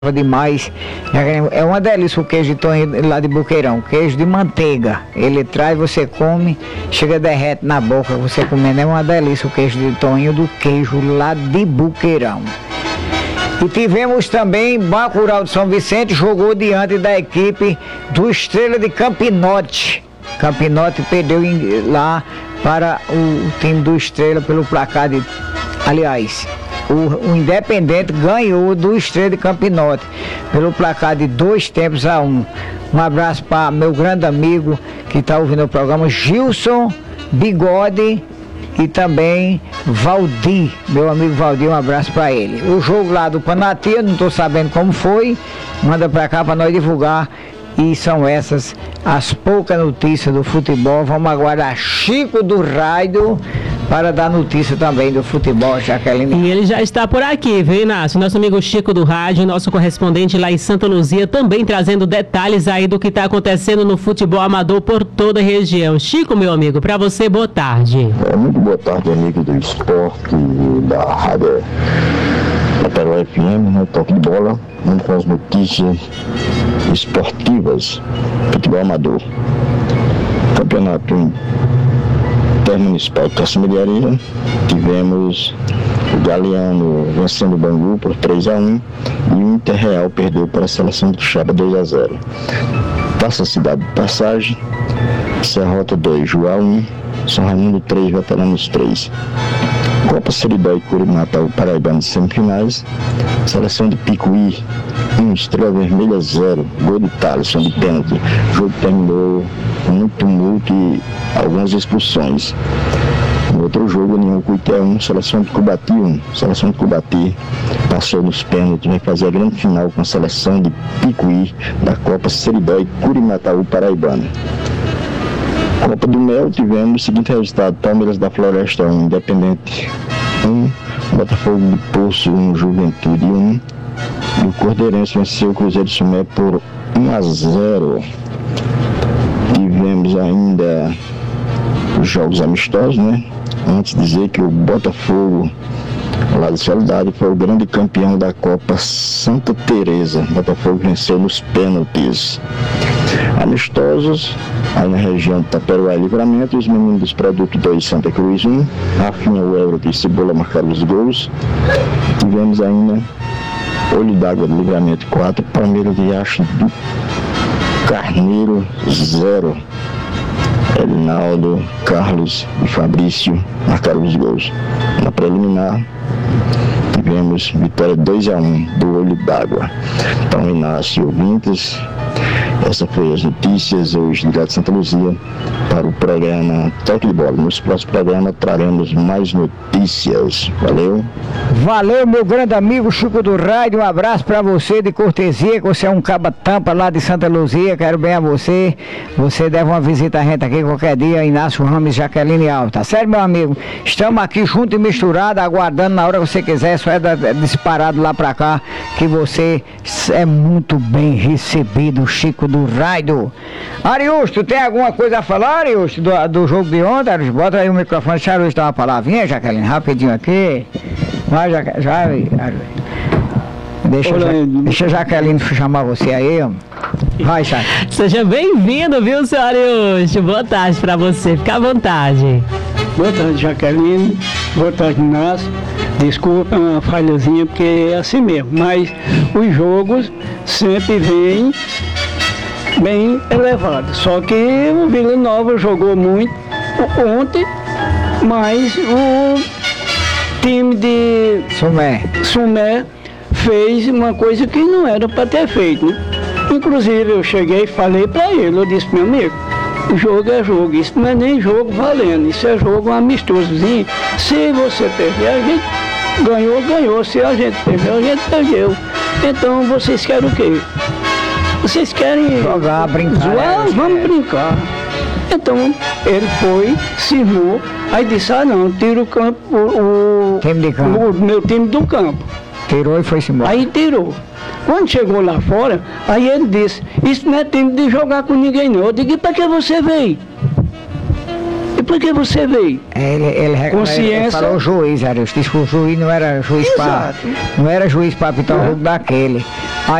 demais. É uma delícia o queijo de Toninho lá de Buqueirão, queijo de manteiga. Ele traz, você come, chega derrete na boca, você comendo. É uma delícia o queijo de Toninho do queijo lá de Buqueirão. E tivemos também Bacurau de São Vicente, jogou diante da equipe do Estrela de Campinote. Campinote perdeu lá para o time do Estrela pelo placar de... Aliás, o Independente ganhou do Estrela de Campinote pelo placar de 2-1. Um abraço para meu grande amigo que está ouvindo o programa, Gilson Bigode, e também Valdir, meu amigo Valdir, um abraço para ele. O jogo lá do Panatia, não estou sabendo como foi, manda para cá para nós divulgar. E são essas as poucas notícias do futebol. Vamos aguardar Chico do Rádio para dar notícia também do futebol, Jaqueline. E ele já está por aqui, viu, Inácio? Nosso amigo Chico do Rádio, nosso correspondente lá em Santa Luzia, também trazendo detalhes aí do que está acontecendo no futebol amador por toda a região. Chico, meu amigo, para você, boa tarde. Muito boa tarde, amigo do esporte, da Rádio Aperol FM, no toque de bola, vamos com as notícias esportivas, futebol amador. Campeonato Intermunicipal de Caçamba de Areia, tivemos o Galeano vencendo o Bangu por 3-1 e o Interreal perdeu para a seleção do Chaba 2-0. Taça Cidade de Passagem, Serrota 2, Joá 1, São Raimundo 3, Veteranos 3. Copa Seridó e Curimataú Paraibano semifinais, seleção de Picuí 1, Estrela Vermelha 0, gol de Thaleson de pênalti. O jogo terminou com muito tumulto e algumas expulsões. No outro jogo, União Cuité 1, seleção de Cubati 1. Seleção de Cubati passou nos pênaltis, vai fazer a grande final com a seleção de Picuí da Copa Seridó e Curimataú Paraibano. Copa do Mel, tivemos o seguinte resultado: Palmeiras da Floresta 1, Independente 1, Botafogo de Poço 1, Juventude 1, e o Cordeirense venceu o Cruzeiro de Sumé por 1-0. Tivemos ainda os jogos amistosos, né? Antes de dizer que o Botafogo, lá de Soledade, foi o grande campeão da Copa Santa Teresa. O Botafogo venceu nos pênaltis. Amistosos, aí na região de Taperoá e Livramento, os meninos dos Produtos 2, Santa Cruz 1, Rafinha, o Euro e Cebola marcaram os gols. Tivemos ainda Olho d'Água de Livramento 4, Palmeiras de Riacho do Carneiro 0. Elinaldo, Carlos e Fabrício marcaram os gols. Na preliminar, tivemos vitória 2-1 do Olho d'Água. Então, Inácio, ouvintes, essa foi as notícias hoje de Santa Luzia para o programa Toque de Bola. Nos próximos programas traremos mais notícias. Valeu. Valeu, meu grande amigo Chico do Rádio. Um abraço para você de cortesia, que você é um caba tampa lá de Santa Luzia. Quero bem a você. Você deve uma visita a gente aqui qualquer dia. Inácio Ramos, Jaqueline Alves. Tá certo, meu amigo? Estamos aqui junto e misturado, aguardando na hora que você quiser. Só é disparado lá para cá, que você é muito bem recebido, Chico do Rádio. Ariusto, tem alguma coisa a falar, Ariusto, do jogo de ontem? Ariusto, bota aí o microfone, deixa Ariusto dar uma palavrinha, Jaqueline, rapidinho aqui. Vai, deixa a Jaqueline chamar você aí, ó. Vai, Chay. Seja bem-vindo, viu, senhor Ariusto? Boa tarde pra você, fica à vontade. Boa tarde, Jaqueline. Boa tarde, Inácio. Desculpa uma falhazinha, porque é assim mesmo, mas os jogos sempre vêm bem elevados. Só que o Vila Nova jogou muito ontem, mas o time de Sumé fez uma coisa que não era para ter feito, né? Inclusive eu cheguei e falei para ele, eu disse, meu amigo, o jogo é jogo, isso não é nem jogo valendo, isso é jogo amistosozinho. Se você perder, a gente ganhou, se a gente perdeu, a gente perdeu. Então vocês querem o quê? Vocês querem jogar, brincar? Zoar? Vamos brincar. Então ele foi, cismou, aí disse, não, tira o campo, o meu time do campo. Tirou e foi-se embora. Aí tirou. Quando chegou lá fora, aí ele disse, isso não é tempo de jogar com ninguém não. Eu digo, e para que você veio? E por que você veio? Ele falou o juiz, Arius, disse que o juiz não era juiz para apitar o jogo daquele.